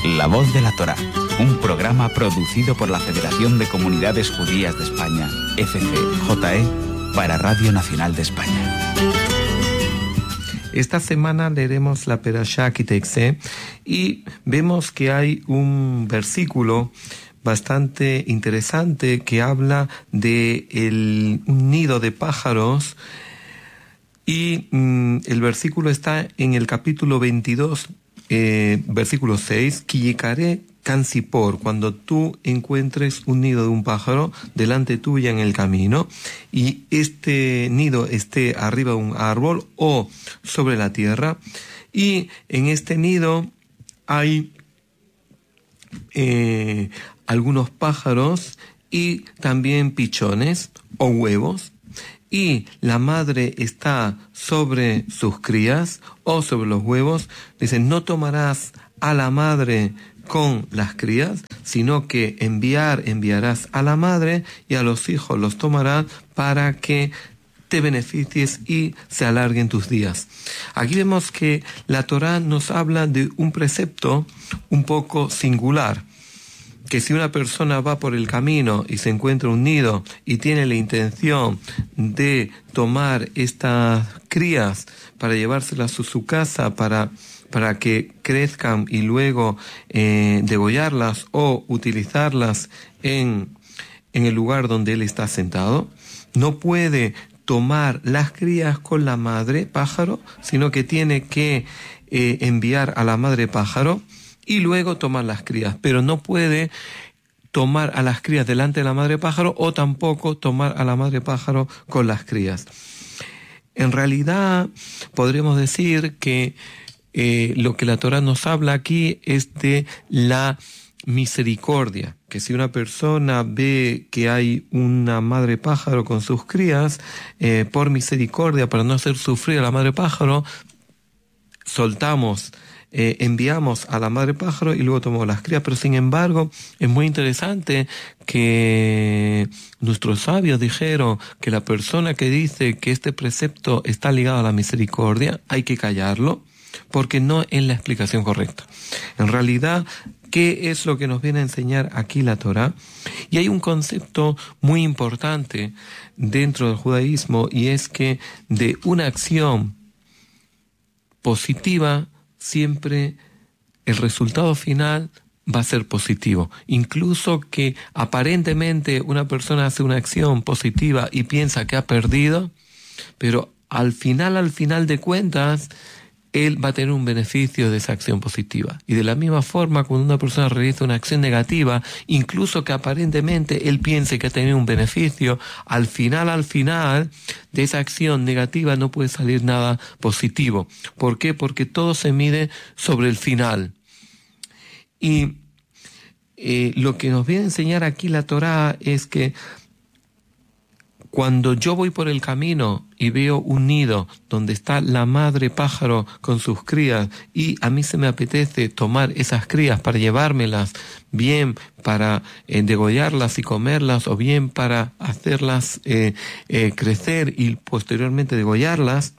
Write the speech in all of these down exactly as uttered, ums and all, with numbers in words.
La Voz de la Torá, un programa producido por la Federación de Comunidades Judías de España, F C J E, para Radio Nacional de España. Esta semana leeremos la Perashá Ki Teitzei y vemos que hay un versículo bastante interesante que habla de el, un nido de pájaros, y mmm, el versículo está en el capítulo veintidós, eh, versículo seis, Ki yikareh kan sipor, cuando tú encuentres un nido de un pájaro delante tuya en el camino, y este nido esté arriba de un árbol o sobre la tierra, y en este nido hay eh, algunos pájaros y también pichones o huevos, y la madre está sobre sus crías o sobre los huevos. Dice, no tomarás a la madre con las crías, sino que enviar, enviarás a la madre, y a los hijos los tomarás para que te beneficies y se alarguen tus días. Aquí vemos que la Torá nos habla de un precepto un poco singular, que si una persona va por el camino y se encuentra un nido y tiene la intención de tomar estas crías para llevárselas a su casa para, para que crezcan y luego eh, degollarlas o utilizarlas en, en el lugar donde él está sentado, no puede tomar las crías con la madre pájaro, sino que tiene que eh, enviar a la madre pájaro y luego tomar las crías, pero no puede tomar a las crías delante de la madre pájaro o tampoco tomar a la madre pájaro con las crías. En realidad podríamos decir que eh, lo que la Torá nos habla aquí es de la misericordia, que si una persona ve que hay una madre pájaro con sus crías, eh, por misericordia, para no hacer sufrir a la madre pájaro, soltamos Eh, enviamos a la madre pájaro y luego tomamos las crías. Pero sin embargo es muy interesante que nuestros sabios dijeron que la persona que dice que este precepto está ligado a la misericordia hay que callarlo, porque no es la explicación correcta. En realidad, ¿qué es lo que nos viene a enseñar aquí la Torá? Y hay un concepto muy importante dentro del judaísmo, y es que de una acción positiva siempre el resultado final va a ser positivo. Incluso que aparentemente una persona hace una acción positiva y piensa que ha perdido, pero al final, al final de cuentas, él va a tener un beneficio de esa acción positiva. Y de la misma forma, cuando una persona realiza una acción negativa, incluso que aparentemente él piense que ha tenido un beneficio, al final, al final de esa acción negativa no puede salir nada positivo. ¿Por qué? Porque todo se mide sobre el final. Y eh, lo que nos viene a enseñar aquí la Torá es que cuando yo voy por el camino y veo un nido donde está la madre pájaro con sus crías, y a mí se me apetece tomar esas crías para llevármelas, bien para eh, degollarlas y comerlas, o bien para hacerlas eh, eh, crecer y posteriormente degollarlas,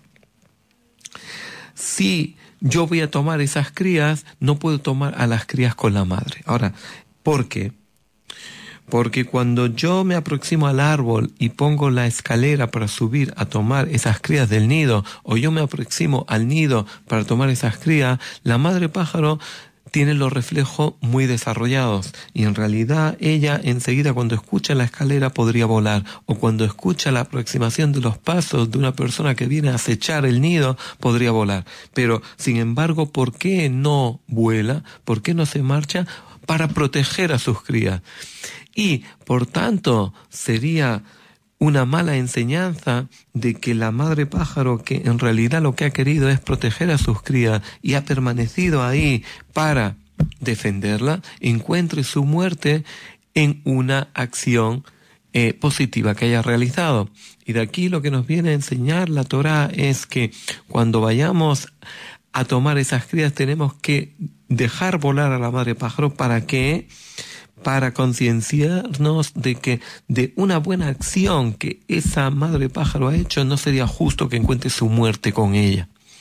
si yo voy a tomar esas crías, no puedo tomar a las crías con la madre. Ahora, ¿por qué? Porque cuando yo me aproximo al árbol y pongo la escalera para subir a tomar esas crías del nido, o yo me aproximo al nido para tomar esas crías, la madre pájaro tiene los reflejos muy desarrollados, y en realidad ella enseguida, cuando escucha la escalera, podría volar, o cuando escucha la aproximación de los pasos de una persona que viene a acechar el nido, podría volar. Pero sin embargo, ¿por qué no vuela? ¿Por qué no se marcha? Para proteger a sus crías. Y, por tanto, sería una mala enseñanza de que la madre pájaro, que en realidad lo que ha querido es proteger a sus crías y ha permanecido ahí para defenderla, encuentre su muerte en una acción eh, positiva que haya realizado. Y de aquí lo que nos viene a enseñar la Torá es que cuando vayamos a tomar esas crías tenemos que dejar volar a la madre pájaro. ¿Para qué? Para concienciarnos de que de una buena acción que esa madre pájaro ha hecho, no sería justo que encuentre su muerte con ella.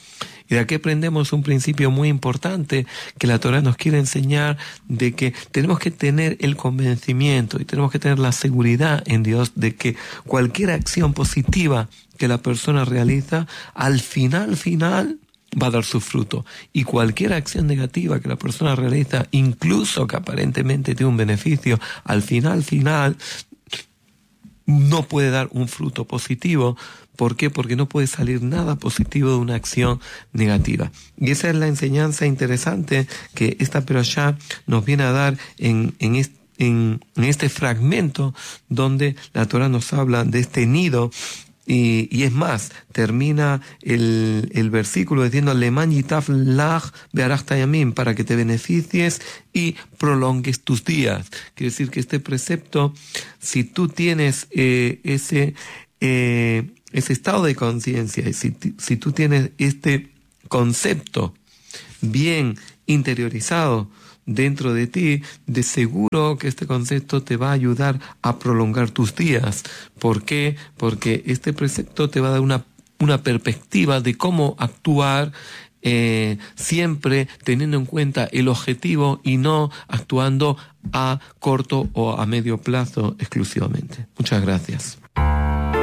Y de aquí aprendemos un principio muy importante que la Torá nos quiere enseñar, de que tenemos que tener el convencimiento y tenemos que tener la seguridad en Dios de que cualquier acción positiva que la persona realiza, al final, final, va a dar su fruto. Y cualquier acción negativa que la persona realiza, incluso que aparentemente tiene un beneficio, al final, final, no puede dar un fruto positivo. ¿Por qué? Porque no puede salir nada positivo de una acción negativa. Y esa es la enseñanza interesante que esta perashá nos viene a dar en, en, este, en, en este fragmento donde la Torá nos habla de este nido. Y, y es más, termina el, el versículo diciendo Leman yitaf lach be'arach tayamim, para que te beneficies y prolongues tus días. Quiere decir que este precepto, si tú tienes eh, ese, eh, ese estado de conciencia, y si, si tú tienes este concepto bien interiorizado dentro de ti, de seguro que este concepto te va a ayudar a prolongar tus días. ¿Por qué? Porque este precepto te va a dar una, una perspectiva de cómo actuar, eh, siempre teniendo en cuenta el objetivo y no actuando a corto o a medio plazo exclusivamente. Muchas gracias.